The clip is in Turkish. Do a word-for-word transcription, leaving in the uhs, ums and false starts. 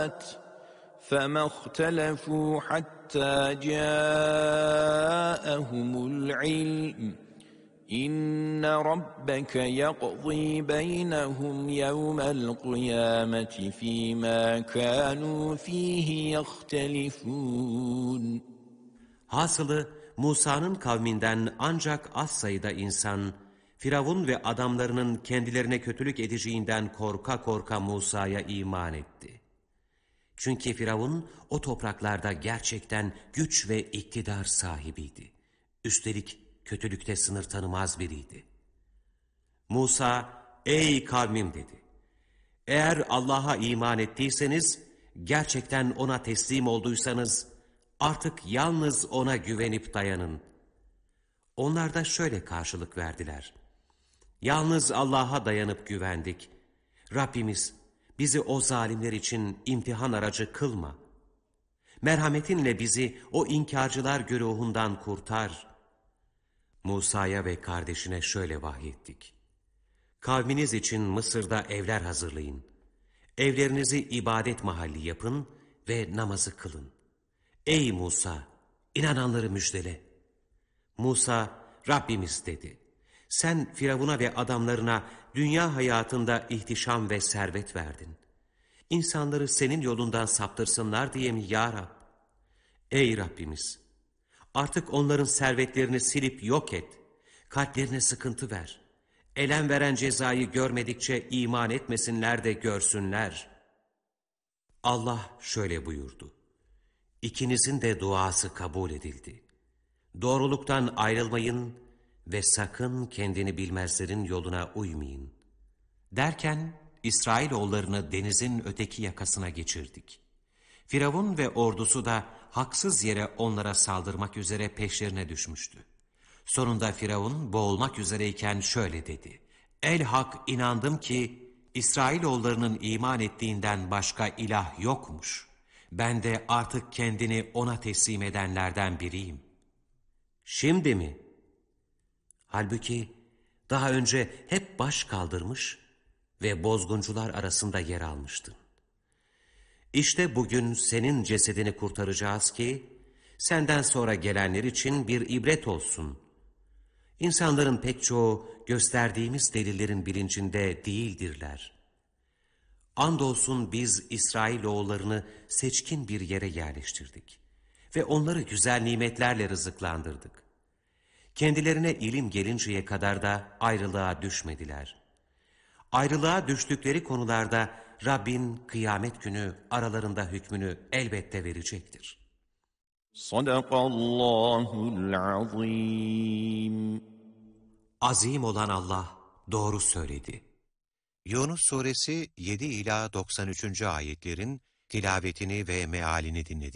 فَمَا اخْتَلَفُوا حَتَّى جَاءَهُمُ الْعِلْمُ إِنَّ رَبَّكَ يَقْضِي بَيْنَهُمْ يَوْمَ الْقِيَامَةِ فِيمَا كَانُوا فِيهِ يَخْتَلِفُونَ. Hasılı Musa'nın kavminden ancak az sayıda insan, Firavun ve adamlarının kendilerine kötülük edeceğinden korka korka Musa'ya iman etti. Çünkü Firavun o topraklarda gerçekten güç ve iktidar sahibiydi. Üstelik kötülükte sınır tanımaz biriydi. Musa, ''Ey kavmim'' dedi. ''Eğer Allah'a iman ettiyseniz, gerçekten O'na teslim olduysanız, artık yalnız O'na güvenip dayanın.'' Onlar da şöyle karşılık verdiler. ''Yalnız Allah'a dayanıp güvendik. Rabbimiz, bizi o zalimler için imtihan aracı kılma. Merhametinle bizi o inkarcılar güruhundan kurtar.'' Musa'ya ve kardeşine şöyle vahyettik. ''Kavminiz için Mısır'da evler hazırlayın. Evlerinizi ibadet mahalli yapın ve namazı kılın. Ey Musa, inananları müjdele.'' Musa, ''Rabbimiz'' dedi. ''Sen Firavun'a ve adamlarına dünya hayatında ihtişam ve servet verdin. İnsanları senin yolundan saptırsınlar diye mi ya Rab? Ey Rabbimiz! Artık onların servetlerini silip yok et. Kalplerine sıkıntı ver. Elem veren cezayı görmedikçe iman etmesinler de görsünler.'' Allah şöyle buyurdu. İkinizin de duası kabul edildi. Doğruluktan ayrılmayın ve sakın kendini bilmezlerin yoluna uymayın. Derken İsrailoğullarını denizin öteki yakasına geçirdik. Firavun ve ordusu da haksız yere onlara saldırmak üzere peşlerine düşmüştü. Sonunda Firavun boğulmak üzereyken şöyle dedi. ''El-hak inandım ki İsrailoğullarının iman ettiğinden başka ilah yokmuş. Ben de artık kendini ona teslim edenlerden biriyim.'' Şimdi mi? Halbuki daha önce hep baş kaldırmış ve bozguncular arasında yer almıştın. İşte bugün senin cesedini kurtaracağız ki, senden sonra gelenler için bir ibret olsun. İnsanların pek çoğu gösterdiğimiz delillerin bilincinde değildirler. Andolsun biz İsrailoğullarını seçkin bir yere yerleştirdik ve onları güzel nimetlerle rızıklandırdık. Kendilerine ilim gelinceye kadar da ayrılığa düşmediler. Ayrılığa düştükleri konularda Rabbin kıyamet günü aralarında hükmünü elbette verecektir. Sadakallahul azim. Azim olan Allah doğru söyledi. Yunus Suresi yedi ila doksan üçüncü ayetlerin tilavetini ve mealini dinledik.